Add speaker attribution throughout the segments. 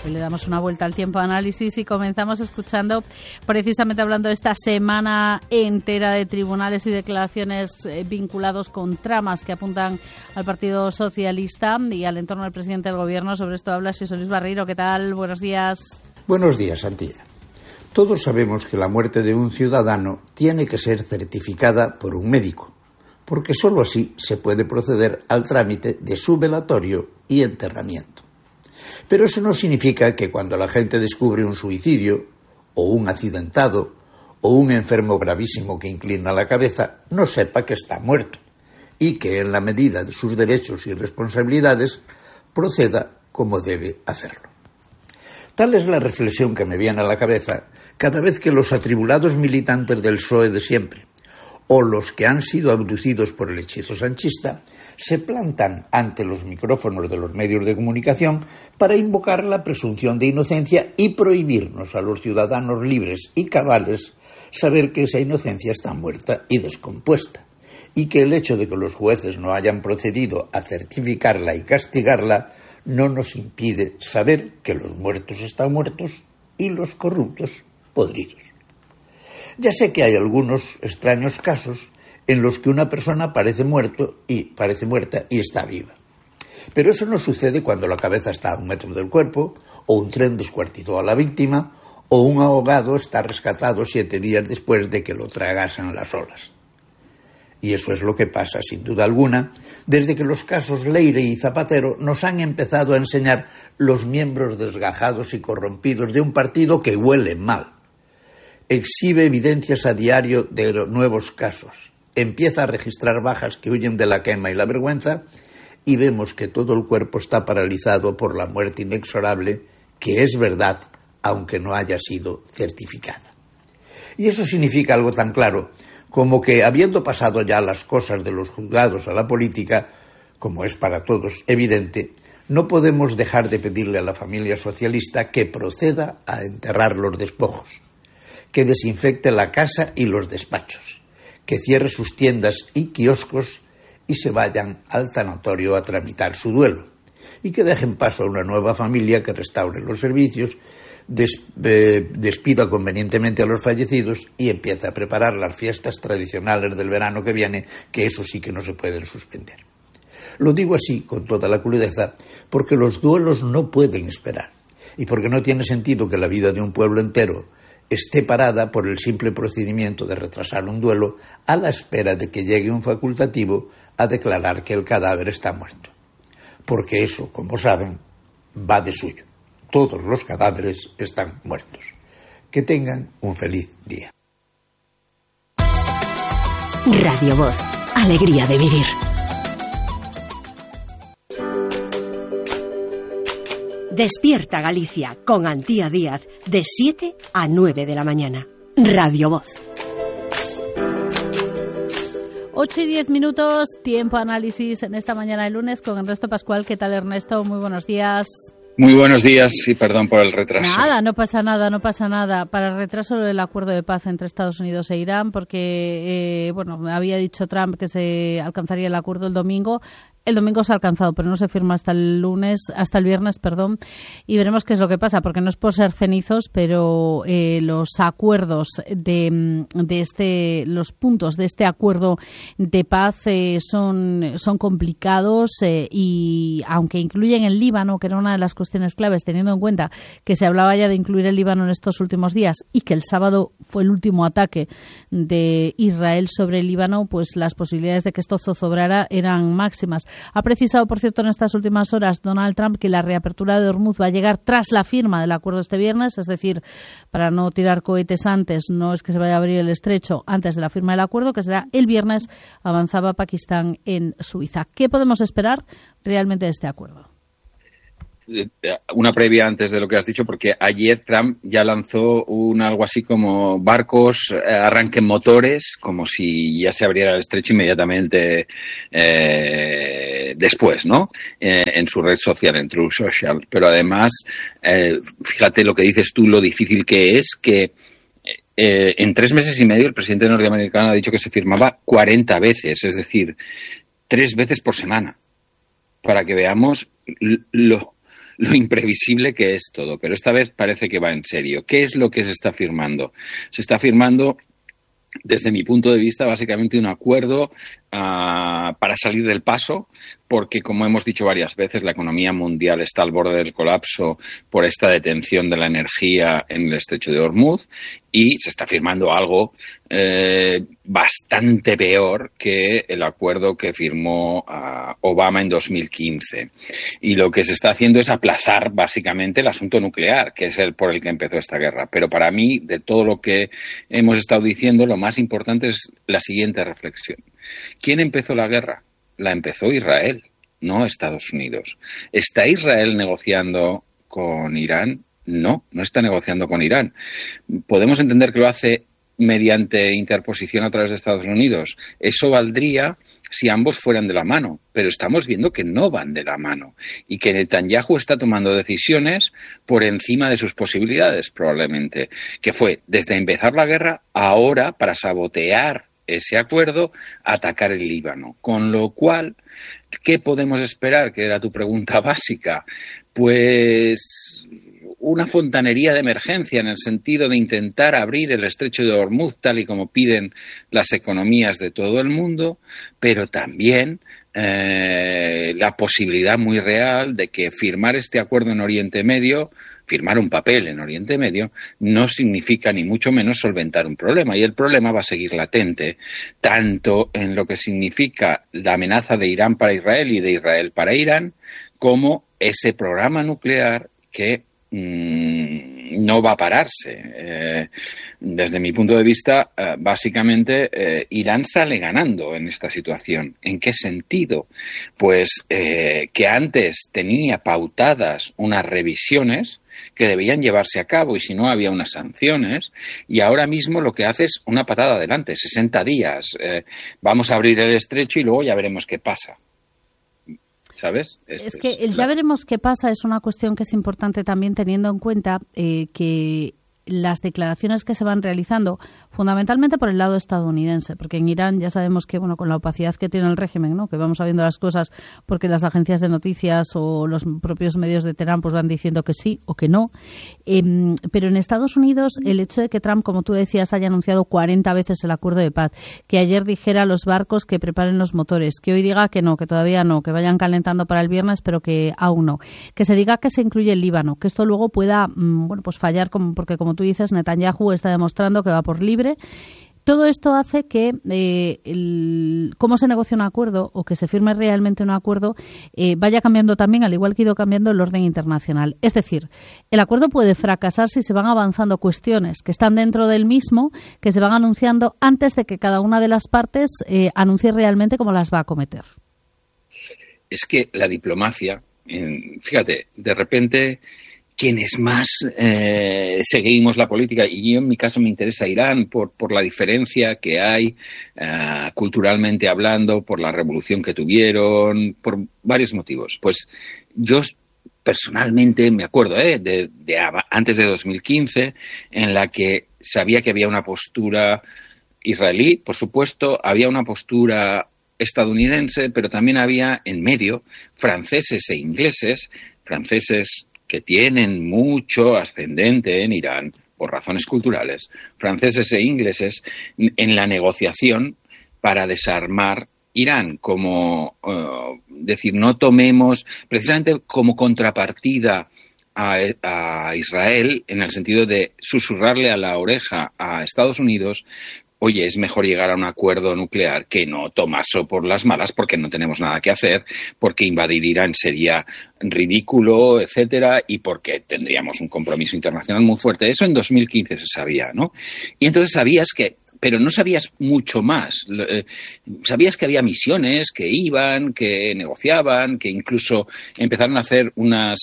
Speaker 1: Hoy le damos una vuelta al tiempo de análisis y comenzamos escuchando, precisamente hablando de esta semana entera de tribunales y declaraciones vinculados con tramas que apuntan al Partido Socialista y al entorno del presidente del Gobierno. Sobre esto habla José Luis Barreiro. ¿Qué tal? Buenos días.
Speaker 2: Buenos días, Santilla. Todos sabemos que la muerte de un ciudadano tiene que ser certificada por un médico, porque sólo así se puede proceder al trámite de su velatorio y enterramiento. Pero eso no significa que cuando la gente descubre un suicidio, o un accidentado, o un enfermo gravísimo que inclina la cabeza, no sepa que está muerto, y que en la medida de sus derechos y responsabilidades proceda como debe hacerlo. Tal es la reflexión que me viene a la cabeza cada vez que los atribulados militantes del PSOE de siempre, o los que han sido abducidos por el hechizo sanchista, se plantan ante los micrófonos de los medios de comunicación para invocar la presunción de inocencia y prohibirnos a los ciudadanos libres y cabales saber que esa inocencia está muerta y descompuesta, y que el hecho de que los jueces no hayan procedido a certificarla y castigarla no nos impide saber que los muertos están muertos y los corruptos podridos. Ya sé que hay algunos extraños casos en los que una persona parece muerta y está viva. Pero eso no sucede cuando la cabeza está a 1 metro del cuerpo, o un tren descuartizó a la víctima, o un ahogado está rescatado 7 días después de que lo tragasen las olas. Y eso es lo que pasa, sin duda alguna, desde que los casos Leire y Zapatero nos han empezado a enseñar los miembros desgajados y corrompidos de un partido que huele mal. Exhibe evidencias a diario de nuevos casos, empieza a registrar bajas que huyen de la quema y la vergüenza, y vemos que todo el cuerpo está paralizado por la muerte inexorable, que es verdad, aunque no haya sido certificada. Y eso significa algo tan claro como que, habiendo pasado ya las cosas de los juzgados a la política, como es para todos evidente, no podemos dejar de pedirle a la familia socialista que proceda a enterrar los despojos, que desinfecte la casa y los despachos, que cierre sus tiendas y kioscos y se vayan al tanatorio a tramitar su duelo, y que dejen paso a una nueva familia que restaure los servicios, despida convenientemente a los fallecidos y empiece a preparar las fiestas tradicionales del verano que viene, que eso sí que no se pueden suspender. Lo digo así, con toda la crudeza, porque los duelos no pueden esperar, y porque no tiene sentido que la vida de un pueblo entero esté parada por el simple procedimiento de retrasar un duelo a la espera de que llegue un facultativo a declarar que el cadáver está muerto. Porque eso, como saben, va de suyo. Todos los cadáveres están muertos. Que tengan un feliz día.
Speaker 3: Radio Voz, alegría de vivir. Despierta Galicia con Antía Díaz de 7 a 9 de la mañana. Radio Voz.
Speaker 1: 8:10, tiempo análisis en esta mañana de lunes con Ernesto Pascual. ¿Qué tal, Ernesto? Muy buenos días.
Speaker 4: Muy buenos días y perdón por el retraso.
Speaker 1: Nada, no pasa nada. Para el retraso del acuerdo de paz entre Estados Unidos e Irán, porque había dicho Trump que se alcanzaría el acuerdo el domingo. El domingo se ha alcanzado, pero no se firma hasta el viernes, y veremos qué es lo que pasa, porque no es por ser cenizos, pero los acuerdos los puntos de este acuerdo de paz son complicados, y aunque incluyen el Líbano, que era una de las cuestiones claves, teniendo en cuenta que se hablaba ya de incluir el Líbano en estos últimos días y que el sábado fue el último ataque de Israel sobre el Líbano, pues las posibilidades de que esto zozobrara eran máximas. Ha precisado, por cierto, en estas últimas horas Donald Trump que la reapertura de Hormuz va a llegar tras la firma del acuerdo este viernes, es decir, para no tirar cohetes antes, no es que se vaya a abrir el estrecho antes de la firma del acuerdo, que será el viernes, avanzaba Pakistán en Suiza. ¿Qué podemos esperar realmente de este acuerdo?
Speaker 4: Una previa antes de lo que has dicho, porque ayer Trump ya lanzó algo así como barcos, arranquen motores, como si ya se abriera el estrecho inmediatamente después, ¿no? En su red social, en Truth Social. Pero además, fíjate lo que dices tú, lo difícil que es que en 3 meses y medio el presidente norteamericano ha dicho que se firmaba 40 veces, es decir, 3 veces por semana, para que veamos lo imprevisible que es todo. Pero esta vez parece que va en serio. ¿Qué es lo que se está firmando? Se está firmando, desde mi punto de vista, básicamente un acuerdo para salir del paso, porque, como hemos dicho varias veces, la economía mundial está al borde del colapso por esta detención de la energía en el estrecho de Hormuz, y se está firmando algo bastante peor que el acuerdo que firmó Obama en 2015. Y lo que se está haciendo es aplazar básicamente el asunto nuclear, que es el por el que empezó esta guerra. Pero para mí, de todo lo que hemos estado diciendo, lo más importante es la siguiente reflexión. ¿Quién empezó la guerra? La empezó Israel, no Estados Unidos. ¿Está Israel negociando con Irán? No, no está negociando con Irán. Podemos entender que lo hace mediante interposición a través de Estados Unidos. Eso valdría si ambos fueran de la mano, pero estamos viendo que no van de la mano y que Netanyahu está tomando decisiones por encima de sus posibilidades, probablemente, que fue desde empezar la guerra, ahora para sabotear ese acuerdo, atacar el Líbano. Con lo cual, ¿qué podemos esperar? Que era tu pregunta básica. Pues una fontanería de emergencia, en el sentido de intentar abrir el estrecho de Hormuz tal y como piden las economías de todo el mundo, pero también la posibilidad muy real de que firmar este acuerdo en Oriente Medio, firmar un papel en Oriente Medio, no significa ni mucho menos solventar un problema. Y el problema va a seguir latente, tanto en lo que significa la amenaza de Irán para Israel y de Israel para Irán, como ese programa nuclear que no va a pararse. Desde mi punto de vista, básicamente, Irán sale ganando en esta situación. ¿En qué sentido? Pues que antes tenía pautadas unas revisiones que debían llevarse a cabo, y si no había unas sanciones, y ahora mismo lo que hace es una patada adelante, 60 días. Vamos a abrir el estrecho y luego ya veremos qué pasa. ¿Sabes?
Speaker 1: Es que el ya veremos qué pasa es una cuestión que es importante también, teniendo en cuenta que las declaraciones que se van realizando, fundamentalmente por el lado estadounidense, porque en Irán ya sabemos que, bueno, con la opacidad que tiene el régimen, ¿no?, que vamos sabiendo las cosas porque las agencias de noticias o los propios medios de Teherán pues van diciendo que sí o que no, pero en Estados Unidos el hecho de que Trump, como tú decías, haya anunciado 40 veces el acuerdo de paz, que ayer dijera a los barcos que preparen los motores, que hoy diga que no, que todavía no, que vayan calentando para el viernes, pero que aún no, que se diga que se incluye el Líbano, que esto luego pueda pues fallar, porque como tú dices, Netanyahu está demostrando que va por libre. Todo esto hace que cómo se negocia un acuerdo o que se firme realmente un acuerdo vaya cambiando también, al igual que ha ido cambiando el orden internacional. Es decir, el acuerdo puede fracasar si se van avanzando cuestiones que están dentro del mismo, que se van anunciando antes de que cada una de las partes anuncie realmente cómo las va a acometer.
Speaker 4: Es que la diplomacia, fíjate, de repente, quienes más seguimos la política, y yo en mi caso me interesa Irán por la diferencia que hay culturalmente hablando, por la revolución que tuvieron, por varios motivos. Pues yo personalmente me acuerdo de antes de 2015, en la que sabía que había una postura israelí, por supuesto, había una postura estadounidense, pero también había en medio franceses e ingleses, franceses que tienen mucho ascendente en Irán por razones culturales, franceses e ingleses, en la negociación para desarmar Irán, como decir, no tomemos, precisamente como contrapartida a Israel, en el sentido de susurrarle a la oreja a Estados Unidos, oye, es mejor llegar a un acuerdo nuclear que no tomarlo por las malas, porque no tenemos nada que hacer, porque invadir Irán sería ridículo, etcétera, y porque tendríamos un compromiso internacional muy fuerte. Eso en 2015 se sabía, ¿no? Y entonces sabías que, pero no sabías mucho más. Sabías que había misiones que iban, que negociaban, que incluso empezaron a hacer unas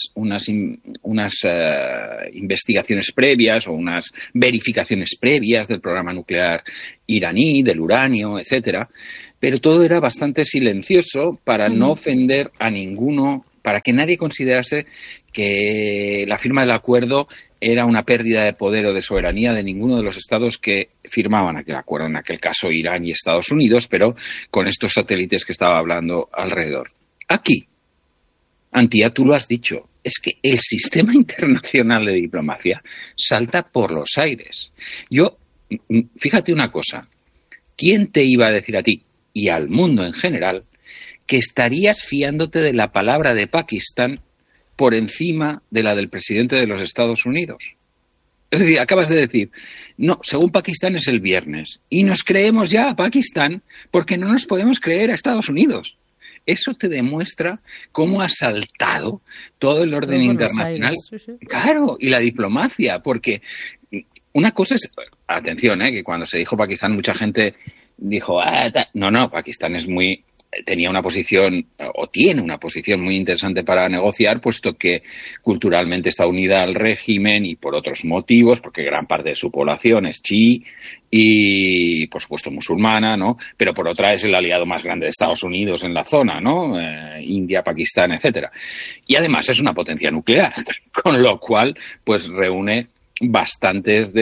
Speaker 4: investigaciones previas o unas verificaciones previas del programa nuclear iraní, del uranio, etcétera. Pero todo era bastante silencioso para no ofender a ninguno, para que nadie considerase que la firma del acuerdo era una pérdida de poder o de soberanía de ninguno de los estados que firmaban aquel acuerdo, en aquel caso Irán y Estados Unidos, pero con estos satélites que estaba hablando alrededor. Aquí, Antía, tú lo has dicho, es que el sistema internacional de diplomacia salta por los aires. Fíjate una cosa, ¿quién te iba a decir a ti y al mundo en general que estarías fiándote de la palabra de Pakistán por encima de la del presidente de los Estados Unidos? Es decir, acabas de decir, no, según Pakistán es el viernes, y nos creemos ya a Pakistán porque no nos podemos creer a Estados Unidos. Eso te demuestra cómo ha saltado todo el orden internacional. Sí. Claro, y la diplomacia, porque una cosa es, atención, que cuando se dijo Pakistán mucha gente dijo, no, Pakistán tenía una posición, o tiene una posición muy interesante para negociar, puesto que culturalmente está unida al régimen y por otros motivos, porque gran parte de su población es chií y, por supuesto, musulmana, ¿no? Pero por otra es el aliado más grande de Estados Unidos en la zona, ¿no? India, Pakistán, etcétera. Y además es una potencia nuclear, con lo cual, pues reúne bastantes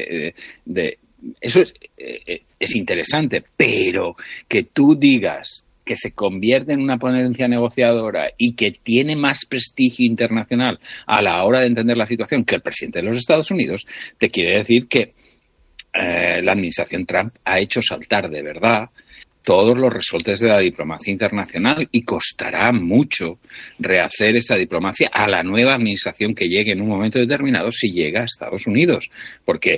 Speaker 4: eso es interesante, pero que tú digas que se convierte en una potencia negociadora y que tiene más prestigio internacional a la hora de entender la situación que el presidente de los Estados Unidos, te quiere decir que la administración Trump ha hecho saltar de verdad todos los resortes de la diplomacia internacional y costará mucho rehacer esa diplomacia a la nueva administración que llegue en un momento determinado, si llega a Estados Unidos. Porque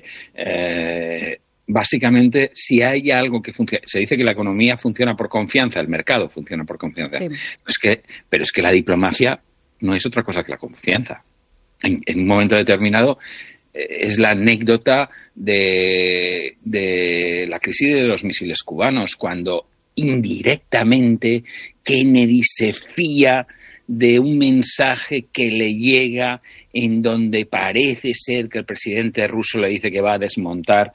Speaker 4: básicamente, si hay algo que funciona, se dice que la economía funciona por confianza, el mercado funciona por confianza. Sí. Pero es que la diplomacia no es otra cosa que la confianza. En un momento determinado es la anécdota de la crisis de los misiles cubanos, cuando indirectamente Kennedy se fía de un mensaje que le llega en donde parece ser que el presidente ruso le dice que va a desmontar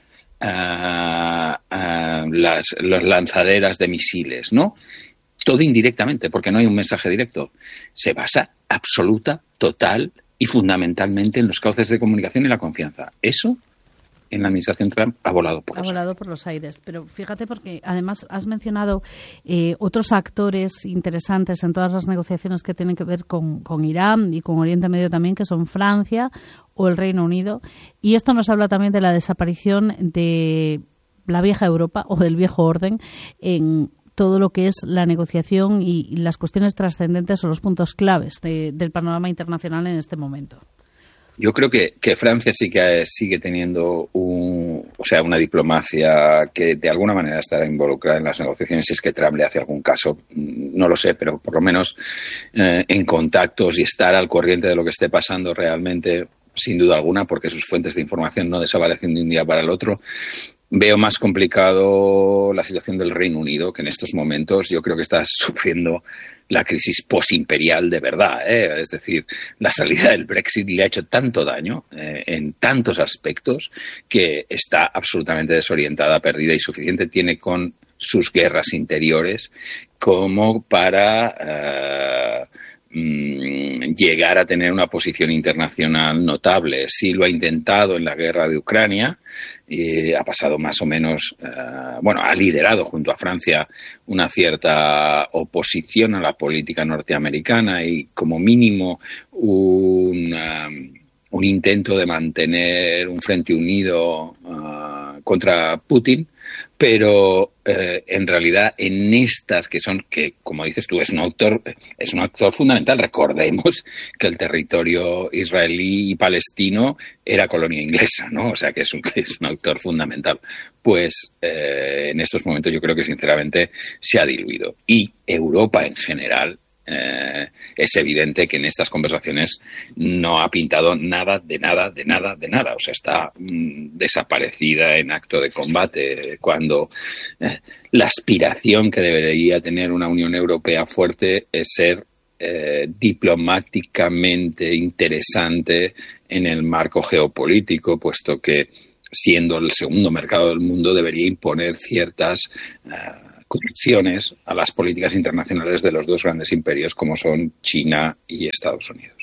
Speaker 4: las lanzaderas de misiles, ¿no? Todo indirectamente, porque no hay un mensaje directo. Se basa absoluta, total y fundamentalmente en los cauces de comunicación y la confianza. Eso, en la administración Trump, ha volado por
Speaker 1: los aires. Pero fíjate, porque además has mencionado otros actores interesantes en todas las negociaciones que tienen que ver con Irán y con Oriente Medio también, que son Francia o el Reino Unido. Y esto nos habla también de la desaparición de la vieja Europa o del viejo orden en todo lo que es la negociación y las cuestiones trascendentes o los puntos claves del panorama internacional en este momento.
Speaker 4: Yo creo que Francia sí que sigue teniendo una diplomacia que de alguna manera está involucrada en las negociaciones. Si es que Trump le hace algún caso, no lo sé, pero por lo menos en contactos y estar al corriente de lo que esté pasando realmente, sin duda alguna, porque sus fuentes de información no desaparecen de un día para el otro. Veo más complicado la situación del Reino Unido, que en estos momentos yo creo que está sufriendo la crisis postimperial de verdad, Es decir, la salida del Brexit le ha hecho tanto daño en tantos aspectos que está absolutamente desorientada, perdida, y suficiente tiene con sus guerras interiores como para llegar a tener una posición internacional notable. Sí lo ha intentado en la guerra de Ucrania, ha pasado más o menos, ha liderado junto a Francia una cierta oposición a la política norteamericana y como mínimo un intento de mantener un frente unido contra Putin, pero en realidad en estas que como dices tú, es un actor fundamental. Recordemos que el territorio israelí y palestino era colonia inglesa, ¿no? O sea que es un actor fundamental. Pues en estos momentos yo creo que sinceramente se ha diluido. Y Europa en general, es evidente que en estas conversaciones no ha pintado nada de nada. O sea, está desaparecida en acto de combate, cuando la aspiración que debería tener una Unión Europea fuerte es ser diplomáticamente interesante en el marco geopolítico, puesto que siendo el segundo mercado del mundo debería imponer ciertas condiciones a las políticas internacionales de los dos grandes imperios como son China y Estados Unidos.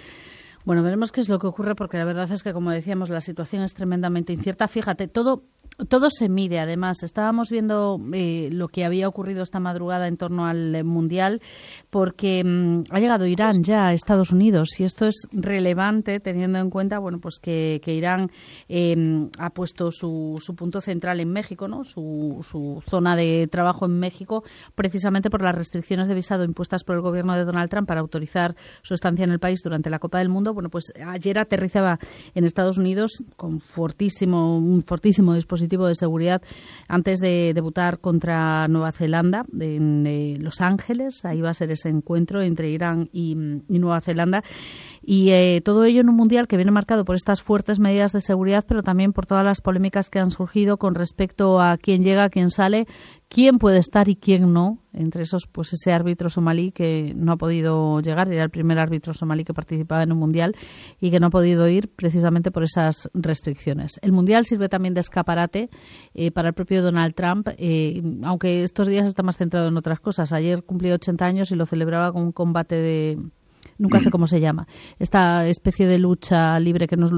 Speaker 1: Bueno, veremos qué es lo que ocurre, porque la verdad es que, como decíamos, la situación es tremendamente incierta. Fíjate, todo Todo se mide, además. Estábamos viendo lo que había ocurrido esta madrugada en torno al Mundial, porque ha llegado Irán ya a Estados Unidos, y esto es relevante teniendo en cuenta, bueno, pues que Irán ha puesto su punto central en México, ¿no? Su zona de trabajo en México, precisamente por las restricciones de visado impuestas por el gobierno de Donald Trump para autorizar su estancia en el país durante la Copa del Mundo. Bueno, pues ayer aterrizaba en Estados Unidos con un fortísimo dispositivo de seguridad antes de debutar contra Nueva Zelanda en Los Ángeles. Ahí va a ser ese encuentro entre Irán y Nueva Zelanda. Y todo ello en un mundial que viene marcado por estas fuertes medidas de seguridad, pero también por todas las polémicas que han surgido con respecto a quién llega, quién sale, quién puede estar y quién no. Entre esos, pues ese árbitro somalí que no ha podido llegar, era el primer árbitro somalí que participaba en un mundial y que no ha podido ir precisamente por esas restricciones. El mundial sirve también de escaparate para el propio Donald Trump, aunque estos días está más centrado en otras cosas. Ayer cumplió 80 años y lo celebraba con un combate de... Nunca sé cómo se llama. Esta especie de lucha libre que nos